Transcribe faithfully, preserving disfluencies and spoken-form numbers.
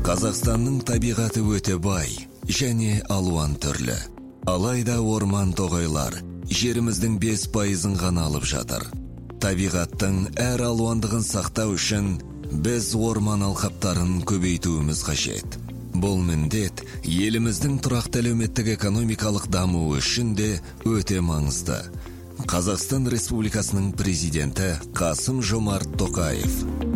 Қазақстанның табиғаты өте бай және алуан түрлі. Алайда орман тоғайлар жеріміздің бес пайызын ғана алып жатыр. Табиғаттың әр алуандығын сақтау үшін біз орман алқаптарын көбейтуіміз қажет. Бұл міндет еліміздің тұрақты әлеуметтік экономикалық дамуы үшін де өте маңызды. Қазақстан Республикасының президенті Қасым Жомарт Тоқаев.